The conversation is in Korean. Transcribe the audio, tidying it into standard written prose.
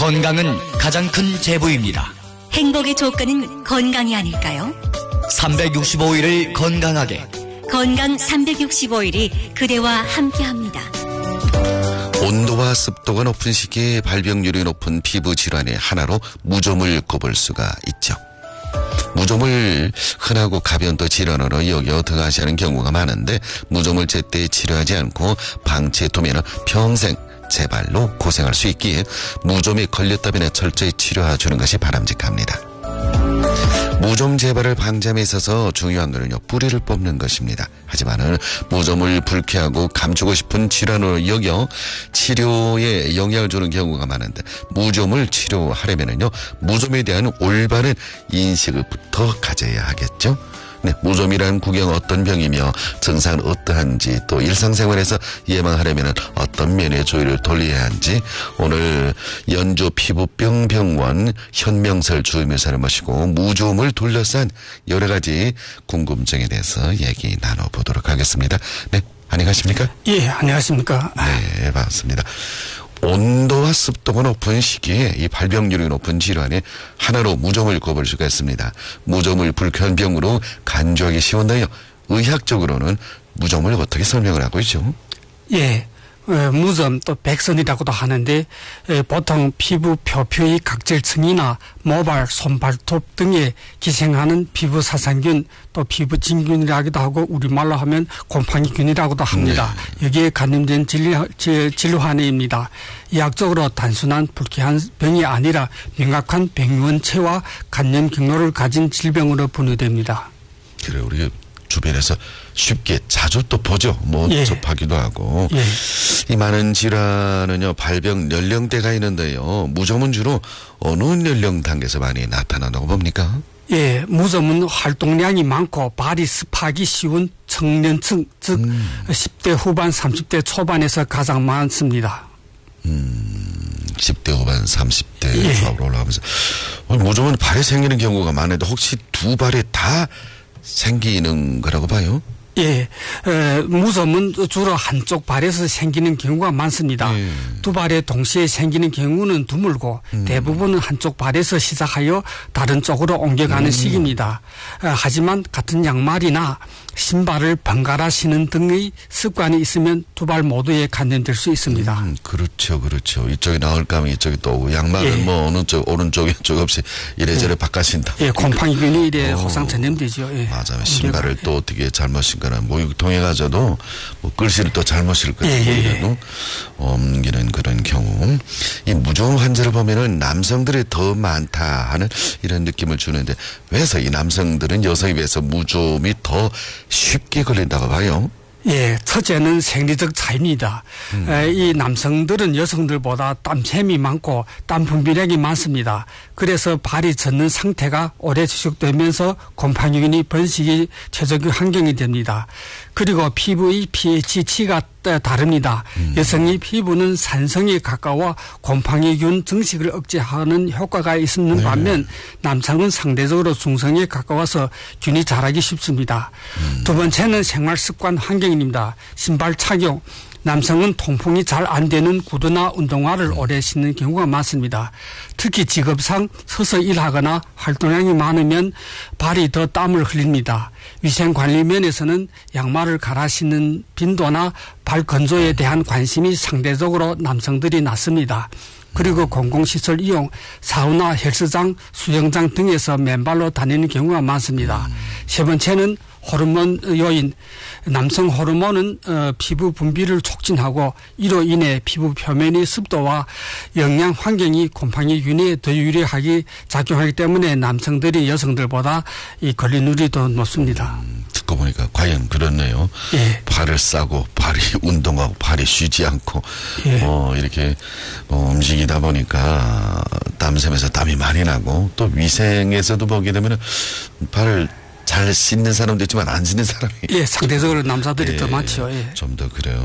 건강은 가장 큰 재부입니다. 행복의 조건은 건강이 아닐까요? 365일을 건강하게. 건강 365일이 그대와 함께합니다. 온도와 습도가 높은 시기에 발병률이 높은 피부 질환의 하나로 무좀을 꼽을 수가 있죠. 무좀을 흔하고 가벼운 또 질환으로 여겨 등하시하는 경우가 많은데 무좀을 제때 치료하지 않고 방치해두면 평생 재발로 고생할 수 있기에 무좀이 걸렸다면 철저히 치료해주는 것이 바람직합니다. 무좀 재발을 방지함에 있어서 중요한 것은요, 뿌리를 뽑는 것입니다. 하지만은 무좀을 불쾌하고 감추고 싶은 질환으로 여겨 치료에 영향을 주는 경우가 많은데 무좀을 치료하려면은요, 무좀에 대한 올바른 인식부터 가져야 하겠죠. 네, 무좀이란 구경 어떤 병이며 증상은 어떠한지 또 일상생활에서 예방하려면 어떤 면의 조의를 돌려야 하는지 오늘 연주 피부병 병원 현명설 주임의사를 모시고 무좀을 둘러싼 여러 가지 궁금증에 대해서 얘기 나눠보도록 하겠습니다. 네, 안녕하십니까? 예, 안녕하십니까? 네, 반갑습니다. 온도와 습도가 높은 시기에 이 발병률이 높은 질환의 하나로 무좀을 꼽을 수가 있습니다. 무좀을 불쾌한 병으로 간주하기 쉬운데요. 의학적으로는 무좀을 어떻게 설명을 하고 있죠? 예, 무좀 또 백선이라고도 하는데 보통 피부 표피의 각질층이나 모발, 손발톱 등에 기생하는 피부 사상균 또 피부 진균이라고도 하고 우리말로 하면 곰팡이균이라고도 합니다. 네. 여기에 감염된 질환입니다. 의학적으로 단순한 불쾌한 병이 아니라 명확한 병원체와 감염 경로를 가진 질병으로 분류됩니다. 그래, 우리 주변에서 쉽게 자주 또 보죠. 예. 접하기도 하고. 예. 이 많은 질환은요, 발병 연령대가 있는데요. 무좀은 주로 어느 연령 단계에서 많이 나타난다고 봅니까? 예, 무좀은 활동량이 많고 발이 습하기 쉬운 청년층, 즉 10대 후반, 30대 초반에서 가장 많습니다. 10대 후반, 30대 예. 초반으로 올라가면서 무좀은 발에 생기는 경우가 많은데 혹시 두 발에 다 생기는 거라고 봐요? 예, 무좀은 주로 한쪽 발에서 생기는 경우가 많습니다. 두 발에 동시에 생기는 경우는 드물고 대부분은 한쪽 발에서 시작하여 다른 쪽으로 옮겨가는 시기입니다. 하지만 같은 양말이나 신발을 번갈아 신는 등의 습관이 있으면 두 발 모두에 감염될 수 있습니다. 그렇죠, 그렇죠. 이쪽이 나올까 하면 이쪽이 또 오고 양말은 예. 뭐 어느 쪽, 오른쪽, 왼쪽 없이 이래저래 바꿔신다. 예, 곰팡이균이 이래 호상 전염되죠. 예. 맞아요. 신발을 또 어떻게 잘못 신거나 목욕통에 가서도 뭐 글씨를 또 잘못 실거나 뭐 옮기는 그런 경우. 이 무좀 환자를 보면은 남성들이 더 많다 하는 이런 느낌을 주는데 왜서 이 남성들은 여성에 비해서 무좀이 더 쉽게 걸린다고 봐요? 예, 첫째는 생리적 차이입니다. 이 남성들은 여성들보다 땀샘이 많고 땀 분비량이 많습니다. 그래서 발이 젖는 상태가 오래 지속되면서 곰팡이균이 번식이 최적의 환경이 됩니다. 그리고 피부의 pH가 다릅니다. 여성의 피부는 산성에 가까워 곰팡이균 증식을 억제하는 효과가 있는 반면 남성은 상대적으로 중성에 가까워서 균이 자라기 쉽습니다. 두 번째는 생활 습관 환경입니다. 신발 착용. 남성은 통풍이 잘 안 되는 구두나 운동화를 오래 신는 경우가 많습니다. 특히 직업상 서서 일하거나 활동량이 많으면 발이 더 땀을 흘립니다. 위생관리 면에서는 양말을 갈아 신는 빈도나 발 건조에 대한 관심이 상대적으로 남성들이 낮습니다. 그리고 공공시설 이용, 사우나, 헬스장, 수영장 등에서 맨발로 다니는 경우가 많습니다. 세 번째는 호르몬 요인. 남성 호르몬은 피부 분비를 촉진하고 이로 인해 피부 표면의 습도와 영양 환경이 곰팡이균에 더 유리하게 작용하기 때문에 남성들이 여성들보다 이 걸림률이 더 높습니다. 듣고 보니까 과연 그렇네요. 예. 발을 싸고 발이 운동하고 발이 쉬지 않고 예. 이렇게 움직이다 보니까 땀샘에서 땀이 많이 나고 또 위생에서도 보게 되면은 발을 잘 씻는 사람도 있지만 안 씻는 사람이 예, 상대적으로 남자들이 예, 더 많죠. 예. 좀 더 그래요.